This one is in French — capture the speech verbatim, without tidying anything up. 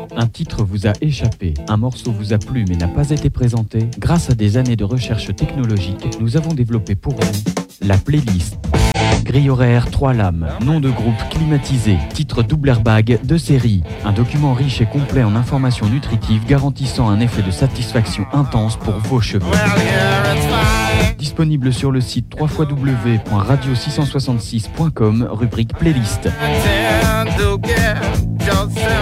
Un titre vous a échappé, un morceau vous a plu mais n'a pas été présenté. Grâce à des années de recherche technologique, nous avons développé pour vous la playlist. Grille horaire, trois lames, nom de groupe climatisé, titre double airbag de série. Un document riche et complet en informations nutritives garantissant un effet de satisfaction intense pour vos cheveux. Disponible sur le site w w w point radio six cent soixante-six point com, rubrique playlist.